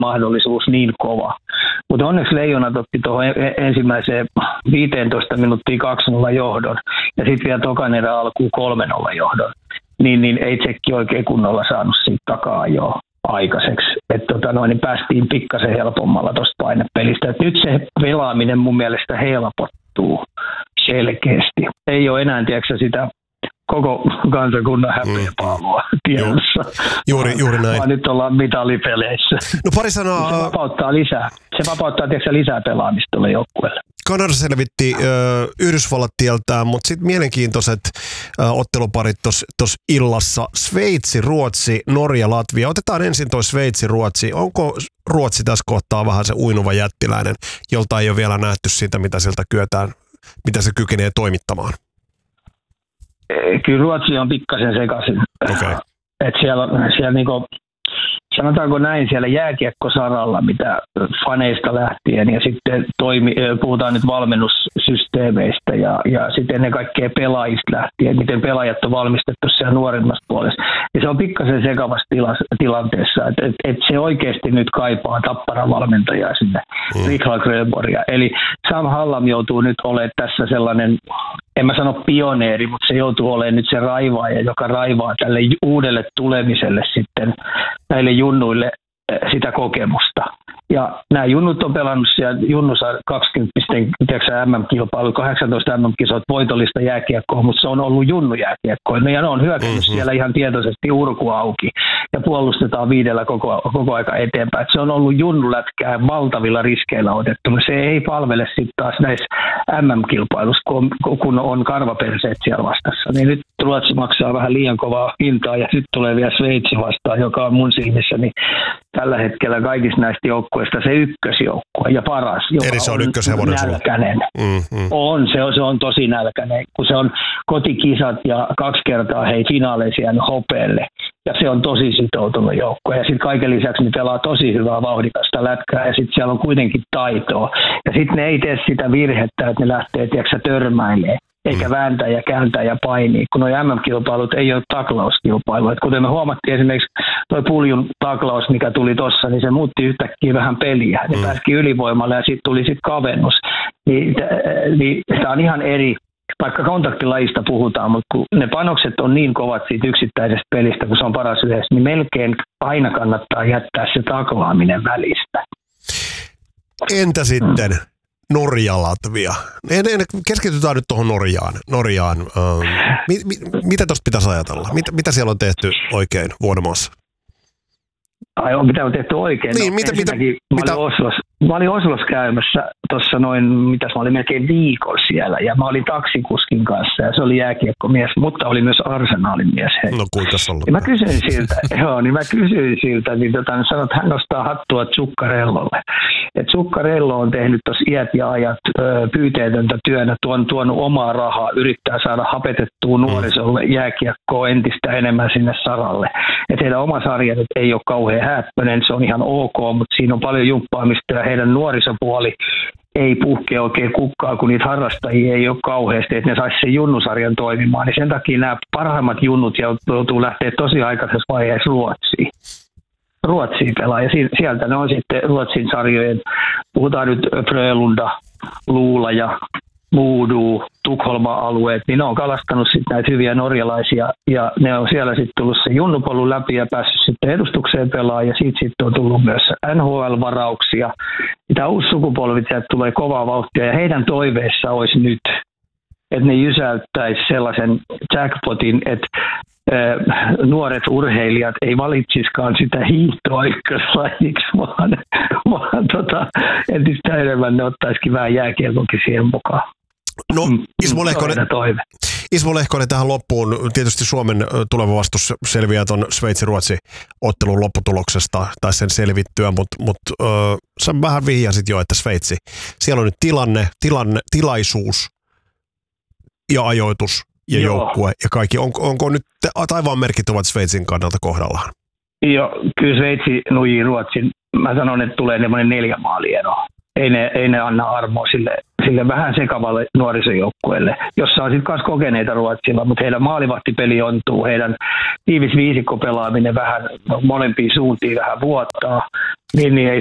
mahdollisuus niin kova. Mutta onneksi Leijonat otti tuohon ensimmäiseen 15 minuuttia 2-0 johdon ja sitten vielä tokan erä alkuun 3-0 johdon. Niin ei Tsekki oikein kunnolla saanut siitä takaa jo aikaiseksi. Niin päästiin pikkasen helpommalla tuosta painepelistä. Et nyt se pelaaminen mun mielestä helpottuu selkeästi. Ei ole enää, tiedätkö, sitä koko kansakunnan häpeäpaalua tiedossa. Juuri näin. Vaan nyt ollaan mitalipeleissä. No pari sanaa. Se vapauttaa lisää. Se vapauttaa, tiedätkö, lisää pelaamista tuolle joukkueelle. Kanada selvitti Yhdysvallat tieltään, mutta sitten mielenkiintoiset otteluparit tuossa illassa. Sveitsi, Ruotsi, Norja, Latvia. Otetaan ensin toi Sveitsi, Ruotsi. Onko Ruotsi tässä kohtaa vähän se uinuva jättiläinen, jolta ei ole vielä nähty sitä, mitä sieltä kyetään, mitä se kykenee toimittamaan? Kyllä Ruotsi on pikkasen sekaisin. Okay. Et siellä niinku, sanotaanko näin, siellä jääkiekkosaralla, mitä faneista lähtien ja sitten puhutaan nyt valmennussysteemeistä ja sitten ennen kaikkea pelaajista lähtien, miten pelaajat on valmistettu siellä nuoremmassa puolessa. Ja se on pikkasen sekavassa tilanteessa, että se oikeasti nyt kaipaa Tapparan valmentajaa sinne, Rikla Grönborgia. Eli Sam Hallam joutuu nyt olemaan tässä sellainen, en mä sano pioneeri, mutta se joutuu olemaan nyt se raivaaja, joka raivaa tälle uudelle tulemiselle sitten näille junnuille sitä kokemusta. Ja nämä junnut on pelannut siellä junnussa 20 MM-kilpailu, 18 MM-kisot voitollista jääkiekkoa, mutta se on ollut junnujääkiekkoa. Ja ne on hyökännyt siellä ihan tietoisesti urku auki ja puolustetaan 5 koko aika eteenpäin. Et se on ollut junnulätkää valtavilla riskeillä otettu. Se ei palvele sitten taas näissä MM-kilpailussa, kun on karvaperseet siellä vastassa. Niin nyt Ruotsi maksaa vähän liian kovaa hintaa ja sitten tulee vielä Sveitsi vastaan, joka on mun silmissä niin tällä hetkellä kaikista näistä joukkueista se ykkösjoukkue ja paras, joka eli se on nälkäinen. Se on tosi nälkäinen, kun se on kotikisat ja 2 kertaa finaaleissa jäänyt hopeelle. Ja se on tosi sitoutunut joukkue. Ja sitten kaiken lisäksi ne pelaa tosi hyvää vauhdikasta lätkää ja sitten siellä on kuitenkin taitoa. Ja sitten ne ei tee sitä virhettä, että ne lähtee törmäilemään. Eikä vääntää ja kääntää ja painii, kun nuo MM-kilpailut ei ole taklauskilpailu. Et kuten me huomattiin esimerkiksi tuo Puljun taklaus, mikä tuli tuossa, niin se muutti yhtäkkiä vähän peliä. Ne pääsikin ylivoimalle ja sitten tuli sitten kavennus. Niin tämä on ihan eri, vaikka kontaktilajista puhutaan, mutta kun ne panokset on niin kovat siitä yksittäisestä pelistä, kun se on paras yhdessä, niin melkein aina kannattaa jättää se taklaaminen välistä. Entä sitten Norja-Latvia? Keskitytään nyt tuohon Norjaan. Mitä tuosta pitäisi ajatella? Mitä siellä on tehty oikein Vuodemossa? Mitä on tehty oikein? Mä olin Oslossa käymässä tuossa mä olin melkein viikon siellä ja mä olin taksikuskin kanssa ja se oli jääkiekkomies, mutta oli myös Arsenalin mies. Hei. No kuinka ollut? Ja mä kysyin siltä, niin sanoin, että hän nostaa hattua Zuccarellolle. Että Zuccarello on tehnyt tuossa iät ja ajat pyyteetöntä työnä, tuonut omaa rahaa, yrittää saada hapetettua nuorisolle jääkiekkoa entistä enemmän sinne saralle. Että heidän oma sarja nyt ei ole kauhean häppöinen, se on ihan ok, mutta siinä on paljon jumppaamista ja heidän nuorisopuoli ei puhke oikein kukkaa, kun niitä harrastajia ei ole kauheasti, että ne saisi sen junnusarjan toimimaan. Niin sen takia nämä parhaimmat junnut joutuu lähteä tosi aikaisessa vaiheessa Ruotsiin pelaa. Ja sieltä ne on sitten Ruotsin sarjojen, puhutaan nyt Frölunda, Luula ja Modo, Tukholma-alueet, niin ne on kalastanut sitten näitä hyviä norjalaisia ja ne on siellä sitten tullut se junnupolun läpi ja päässyt sitten edustukseen pelaamaan ja siitä sitten on tullut myös NHL-varauksia. Tämä uusi sukupolvi sieltä tulee kovaa vauhtia ja heidän toiveissa olisi nyt, että ne jysäyttäisi sellaisen jackpotin, että nuoret urheilijat ei valitsiskaan sitä hiihtoa ykköslajiksi, vaan entistä enemmän ne ottaisikin vähän jääkiekokin siihen mukaan. No Ismo Lehkonen tähän loppuun. Tietysti Suomen tuleva vastus selviää tuon Sveitsi-Ruotsi-ottelun lopputuloksesta tai sen selvittyä, mutta sä vähän vihjasit jo, että Sveitsi. Siellä on nyt tilaisuus ja ajoitus ja joukkue ja kaikki. Onko nyt taivaan merkit ovat Sveitsin kannalta kohdallaan? Joo, kyllä Sveitsi nujii Ruotsin. Mä sanon, että tulee semmoinen 4 maaliero. ei ne anna armoa sille vähän sekavalle nuorisojoukkueelle, jossa on sitten myös kokeneita Ruotsilla, mutta heidän maalivahtipeli ontuu, heidän tiivis viisikkopelaaminen vähän molempiin suuntiin vähän vuottaa, niin ei